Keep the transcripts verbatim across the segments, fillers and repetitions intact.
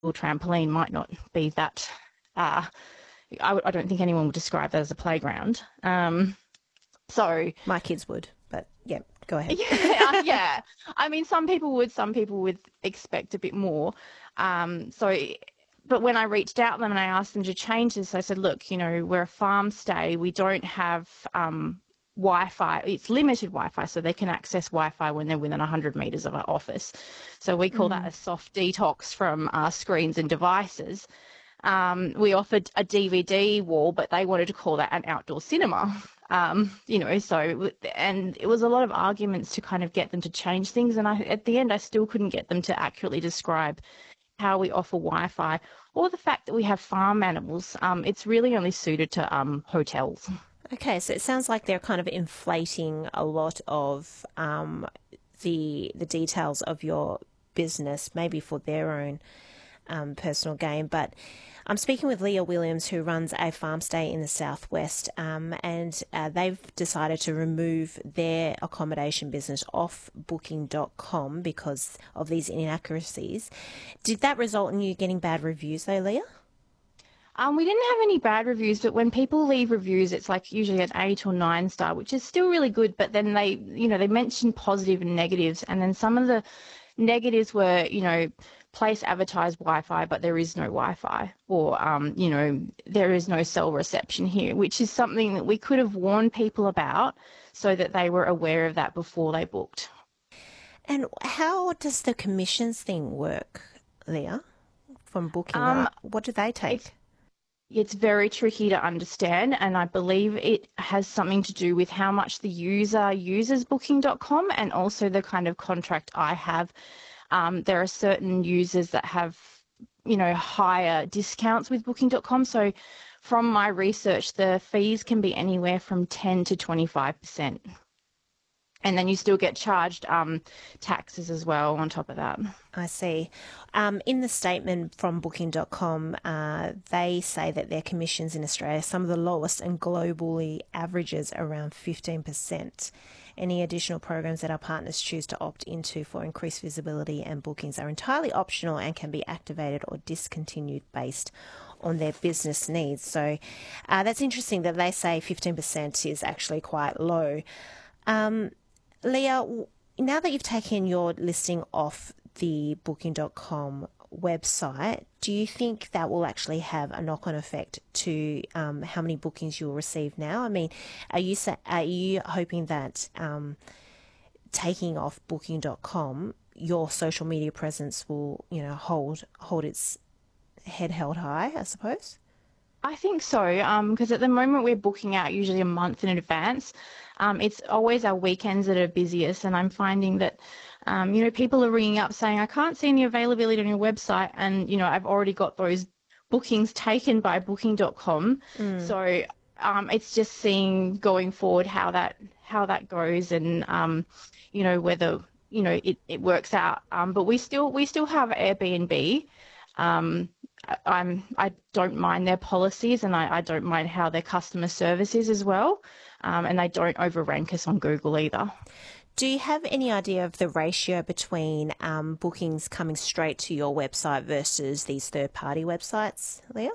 trampoline might not be that, uh, I, w- I don't think anyone would describe that as a playground. Um, so, My kids would, but yeah, go ahead. yeah, yeah. I mean, some people would, some people would expect a bit more. Um, so, but when I reached out to them and I asked them to change this, I said, look, you know, we're a farm stay. We don't have um, Wi-Fi. It's limited Wi-Fi, so they can access Wi-Fi when they're within one hundred metres of our office. So we call that Mm. a soft detox from our screens and devices. Um, we offered a D V D wall, but they wanted to call that an outdoor cinema. Um, you know, so, and it was a lot of arguments to kind of get them to change things. And I, at the end, I still couldn't get them to accurately describe how we offer Wi-Fi or the fact that we have farm animals. Um, it's really only suited to um, hotels. Okay, so it sounds like they're kind of inflating a lot of um, the the details of your business, maybe for their own um, personal gain. But I'm speaking with Leah Williams, who runs a farm stay in the southwest, um, and uh, they've decided to remove their accommodation business off booking dot com because of these inaccuracies. Did that result in you getting bad reviews, though, Leah? Um, we didn't have any bad reviews, but when people leave reviews, it's like usually an eight or nine star, which is still really good. But then they, you know, they mention positive and negatives, and then some of the negatives were, you know, place advertised Wi-Fi, but there is no Wi-Fi, or, um, you know, there is no cell reception here, which is something that we could have warned people about so that they were aware of that before they booked. And how does the commissions thing work, Leah, from booking Um, up? What do they it's take? It's very tricky to understand, and I believe it has something to do with how much the user uses booking dot com and also the kind of contract I have. Um, there are certain users that have, you know, higher discounts with booking dot com. So from my research, the fees can be anywhere from ten to twenty-five percent. And then you still get charged um, taxes as well on top of that. I see. Um, in the statement from booking dot com, uh, they say that their commissions in Australia are some of the lowest and globally averages around fifteen percent. Any additional programs that our partners choose to opt into for increased visibility and bookings are entirely optional and can be activated or discontinued based on their business needs. So uh, that's interesting that they say fifteen percent is actually quite low. Um, Leah, now that you've taken your listing off the booking dot com website, do you think that will actually have a knock-on effect to um, how many bookings you'll receive now? I mean, are you sa- are you hoping that um, taking off booking dot com, your social media presence will, you know, hold hold its head held high, I suppose? I think so, um, because at the moment we're booking out usually a month in advance. Um, it's always our weekends that are busiest, and I'm finding that, um, you know, people are ringing up saying, I can't see any availability on your website, and, you know, I've already got those bookings taken by booking dot com. Mm. So um, it's just seeing going forward how that how that goes, and um, you know, whether you know it, it works out. Um, but we still we still have Airbnb. Um, I- I'm I don't mind their policies, and I, I don't mind how their customer service is as well, um, and they don't overrank us on Google either. Do you have any idea of the ratio between um, bookings coming straight to your website versus these third-party websites, Leah?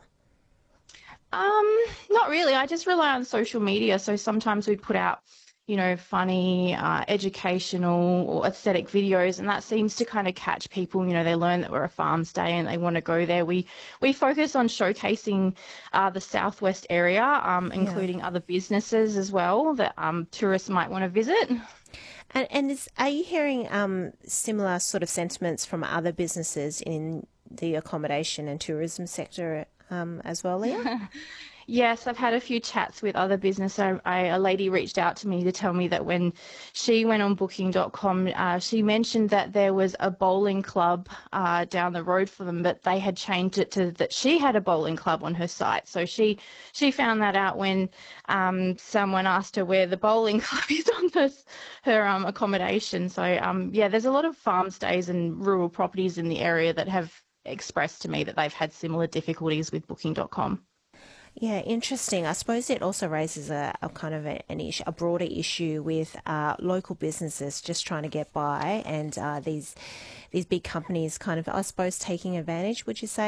Um, Not really. I just rely on social media. So sometimes we put out, you know, funny, uh, educational or aesthetic videos, and that seems to kind of catch people. You know, they learn that we're a farm stay and they want to go there. We we focus on showcasing uh, the southwest area, um, Yeah. including other businesses as well that um, tourists might want to visit. And and is, are you hearing um, similar sort of sentiments from other businesses in the accommodation and tourism sector um, as well, Leah? Yes, I've had a few chats with other business. I, I, a lady reached out to me to tell me that when she went on booking dot com, uh, she mentioned that there was a bowling club uh, down the road for them, but they had changed it to that she had a bowling club on her site. So she she found that out when um, someone asked her where the bowling club is on this, her um, accommodation. So um, yeah, there's a lot of farm stays and rural properties in the area that have expressed to me that they've had similar difficulties with booking dot com. Yeah, interesting. I suppose it also raises a, a kind of a, an issue, a broader issue with uh, local businesses just trying to get by, and uh, these these big companies kind of, I suppose, taking advantage. Would you say?